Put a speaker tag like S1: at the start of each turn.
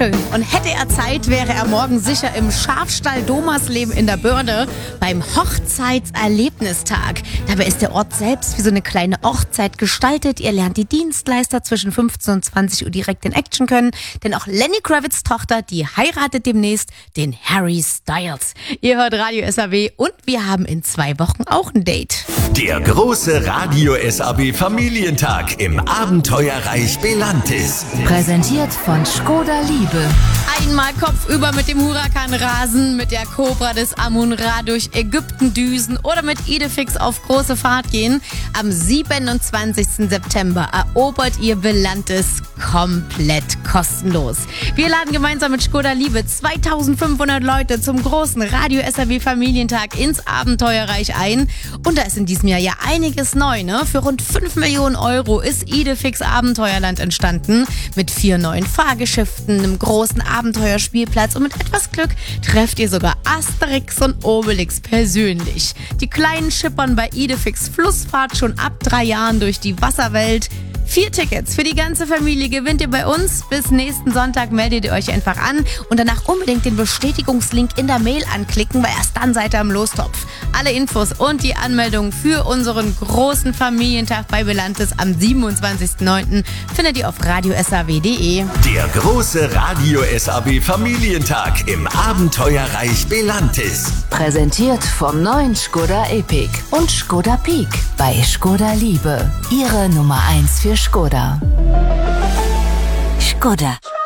S1: schön. Und hätte er Zeit, wäre er morgen sicher im Schafstall Domersleben in der Börde beim Hochzeitserlebnistag. Dabei ist der Ort selbst wie so eine kleine Hochzeit gestaltet. Ihr lernt die Dienstleister zwischen 15 und 20 Uhr direkt in Action können. Denn auch Lenny Kravitz' Tochter, die heiratet demnächst den Harry Styles. Ihr hört Radio SAW und wir haben in 2 Wochen auch ein Date.
S2: Der große Radio SAW Familientag im Abenteuerreich Belantis.
S3: Präsentiert von Škoda Liebe.
S1: Einmal kopfüber mit dem Hurakan rasen, mit der Cobra des Amun-Ra durch Ägypten düsen oder mit Idefix auf große Fahrt gehen. Am 27. September erobert ihr Belantis komplett kostenlos. Wir laden gemeinsam mit Škoda Liebe 2500 Leute zum großen Radio SAW Familientag ins Abenteuerreich ein. Und da ist in diesem Jahr ja einiges neu, ne? Für rund 5 Millionen Euro ist Idefix Abenteuerland entstanden. Mit 4 neuen Fahrgeschäften, einem großen Abenteuerspielplatz und mit etwas Glück trefft ihr sogar Asterix und Obelix persönlich. Die Kleinen schippern bei Idefix Flussfahrt schon ab 3 Jahren durch die Wasserwelt. 4 Tickets für die ganze Familie gewinnt ihr bei uns. Bis nächsten Sonntag meldet ihr euch einfach an und danach unbedingt den Bestätigungslink in der Mail anklicken, weil erst dann seid ihr am Lostopf. Alle Infos und die Anmeldung für unseren großen Familientag bei Belantis am 27.09. findet ihr auf radiosaw.de.
S2: Der große Radio SAW Familientag im Abenteuerreich Belantis.
S3: Präsentiert vom neuen Škoda Epiq und Škoda Peak bei Škoda Liebe. Ihre Nummer 1 für Škoda. Škoda.